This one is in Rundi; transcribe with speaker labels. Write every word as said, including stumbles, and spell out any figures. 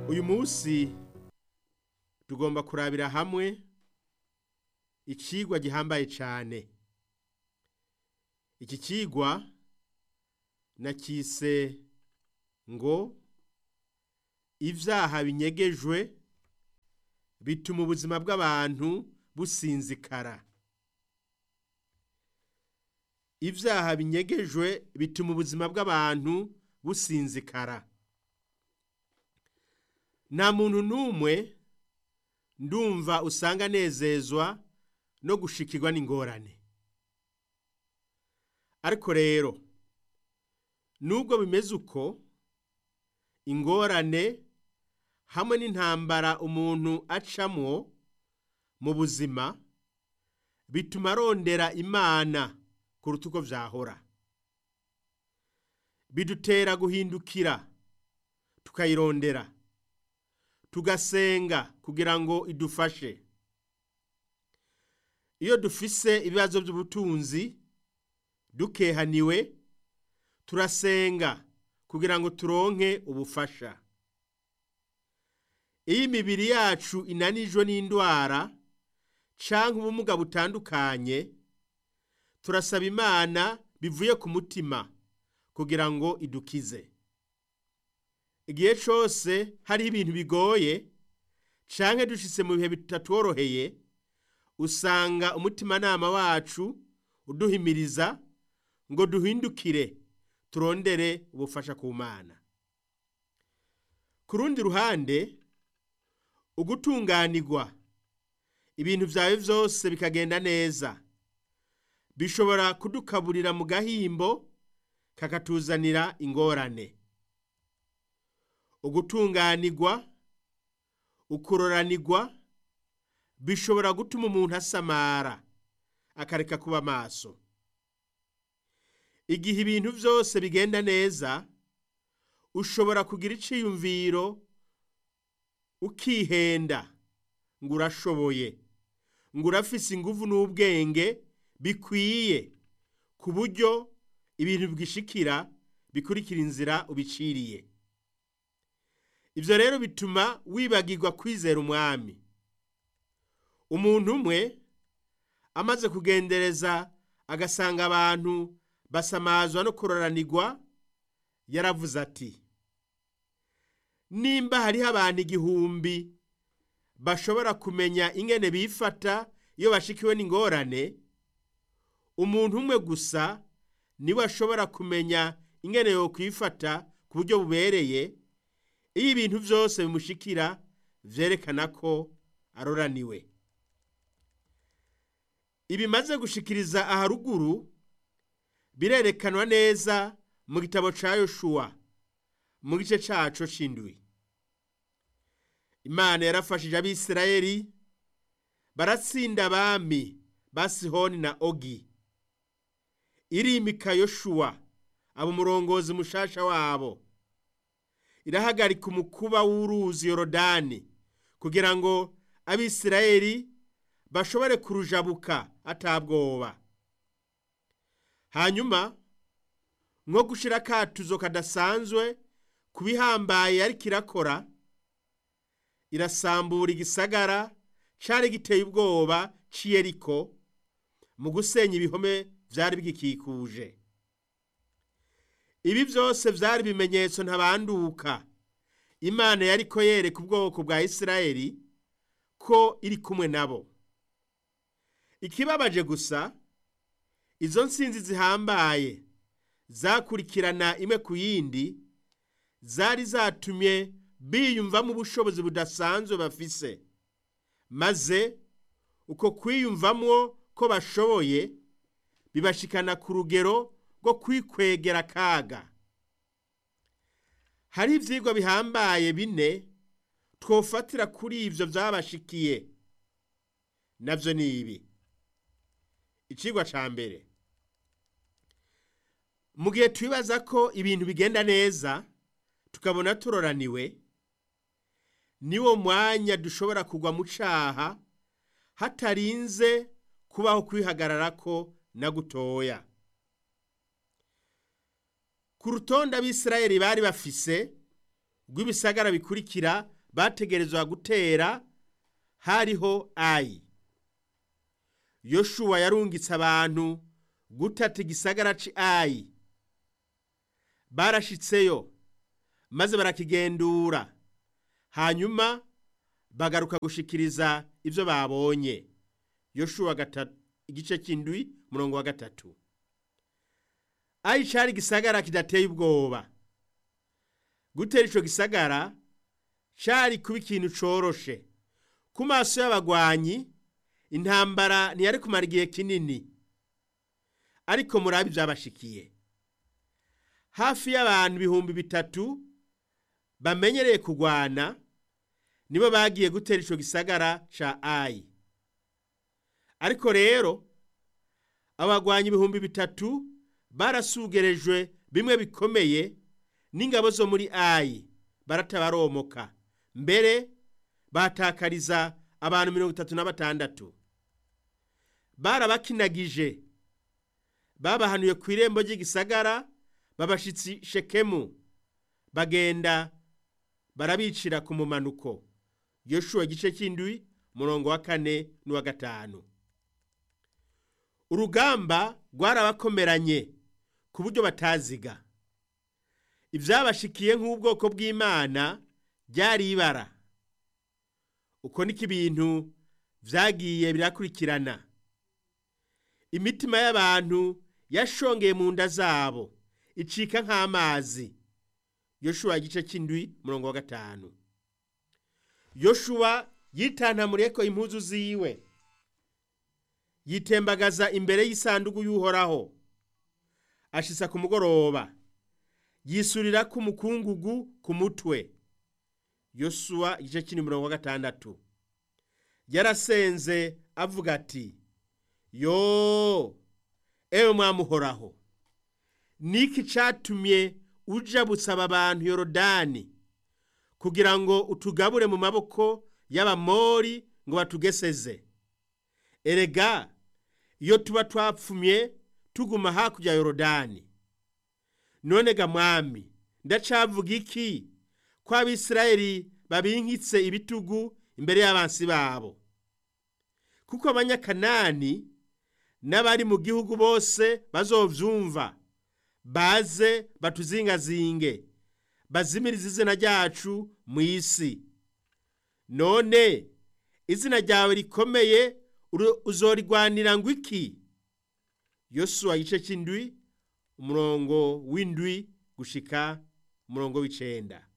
Speaker 1: uyu munsi tugomba kurabira hamwe icigwa gihambaye cyane. Iki cigwa nakise ngo ivyaha binyegejwe bituma ubuzima bw'abantu businzikara. Ivyaha binyegejwe bituma ubuzima bw'abantu businzikara. Nta muntu n'umwe ndumva usanga anezezwa no gushikirwa n'ingorane. Ariko rero nubwo bimeze uko, ingorane hamwe n'intambara umuntu acamwo mu buzima bituma arondera Imana kuruta uko vyahora. Bidutera guhindukira tukayirondera, tugasenga kugira ngo idufashe. Iyo dufise ibibazo by'ubutunzi dukehaniwe, turasenga kugira ngo turonke ubufasha. Iyo imibiri yacu inanijwe n'indwara canke ubumuga butandukanye, turasaba Imana bivuye ku mutima kugira ngo idukize. Igihe cose hariho ibintu bigoye canke dushitse mu bihe bitatworoheye, usanga umutimanama wacu uduhimiriza ngo duhindukire turondere ubufasha ku Mana. Ku rundi ruhande, ugutunganirwa ibintu vyawe vyose bikagenda neza bishobora kudukaburira mu gahimbo kakatuzanira ingorane. Ugutunganirwa, ukuroranirwa bishobora gutuma umuntu asamara akareka kuba maso. Igihe ibintu vyose bigenda neza, ushobora kugira iciyumviro ukihenda ngo urashoboye, ngo urafise inguvu n'ubwenge bikwiye ku buryo ibintu bigishikira bikurikira inzira ubiciriye. Ivyo rero bituma wibagirwa kwizera Umwami. Umuntu umwe amaze kugendereza agasanga abantu basamazwa no kuroranirwa, yaravuze ati: nimba hariho abantu igihumbi bashobora kumenya ingene bifata iyo bashikiwe n'ingorane, umuntu umwe gusa niwe ashobora kumenya ingene yo kwifata ku buryo bubereye iyo ibintu vyose bimushikira vyerekana ko aroraniwe. Ibimaze gushikiriza aharuguru birerekanwa neza mu gitabo ca Yoshuwa mu gice caco c'indwi. Imana yarafashije Abisirayeli baratsinda abami ba Sihoni na Ogi, irimika Yoshuwa aba umurongozi mushasha wabo. Irahagarika umukuba w'uruzi Yorodani kugira ngo Abisirayeli bashobore kurujabuka atabwoba. Hanyuma nko gushira akatuzo kadasanzwe kubihambaye ariko irakora, irasambura igisagara cari giteye ubwoba c'i Yeriko mu gusenya ibihome vyari bigikikuje. Ibi vyose vyari bimenyetso ntabanduka Imana yariko yereka ubwoko bwa Isirayeli ko iri kumwe nabo. Ikibabaje gusa, izo ntsinzi zihambaye zakurikirana imwe ku yindi zari zatumye biyumvamo ubushobozi budasanzwe bafise, maze uko kwiyumvamwo ko bashoboye bibashikana ku rugero rwo kwikwegera akaga. Hari ivyigwa bihambaye bine twofatira kuri ivyo vyabashikiye, navyo ni ibi. Icigwa ca mbere: mu gihe twibaza ko ibintu bigenda neza tukabona turoraniwe, niwo mwanya dushobora kugwa mu caha hatarinze kubaho kwihagararako na gutoya. Ku rutonde Abisirayeli bari bafise rw'ibisagara bikurikira bategerezwa gutera hariho Ayi. Yoshuwa yarungitse abantu gutata igisagara ci Ayi. Barashitseyo maze barakigendura, hanyuma bagaruka gushikiriza ivyo babonye. Yoshuwa gatatu igice cy'indwi murongo wa gatatu. Ayi cari gisagara kidateye ubwoba. Gutera ico gisagara cari kuba ikintu coroshe. Ku maso y'abagwanyi intambara ntiyari kumara igihe kinini. Ariko murabi vyabashikiye. Hafi y'abantu ibihumbi bitatu bamenyereye kugwana nibo bagiye gutera ico gisagara ca Ayi. Ariko rero abagwanyi ibihumbi bitatu barasugerejwe bimwe bikomeye n'ingabo zo muri Ayi, baratabaromoka, mbere batakariza abantu mirongo itatu na batandatu. Barabakinagije, babahanuye ku irembo ry'igisagara, babashitsi Shekemu, bagenda barabicira ku mumanuko. Yoshuwa igice cy'indwi murongo wa kane n'uwa gatanu. Urugamba rwarabakomeranye ku buryo bataziga. Ivyabashikiye nk'ubwoko bw'Imana byari ibara. Uko niko ibintu vyagiye birakurikirana. Imitima y'abantu yashongeye mu nda zabo, icika nk'amazi. Yoshuwa igice cy'indwi murongo wa gatanu. Yoshuwa yitantamuriyeko impuzu ziwe, yitembagaza imbere y'isanduku y'Uhoraho. Ashitsa ku mugoroba, yisurira ku mukungugu ku mutwe. Yosuwa igice cy'indwi murongo wa gatandatu. Yarasenze avuga ati, yo ewe Mwami Uhoraho, niki catumye uja busaba abantu Yorodani kugira ngo utugabure mu maboko y'Abamori ngo batugeseze? Erega iyo tuba twapfumye tuguma hakurya ya Yorodani. None ga Mwami, ndacavuga iki ko Abisirayeli babinkitse ibitugu imbere y'abansi babo? Kuko Abanyakanani n'abari mu gihugu bose bazovyumva, baze batuzingazinge, bazimirize izina ryacu mu isi. None izina ryawe rikomeye uzorigwanira ngo iki? Yosuwa igice cy'indwi umurongo w'indwi gushika umurongo w'icenda.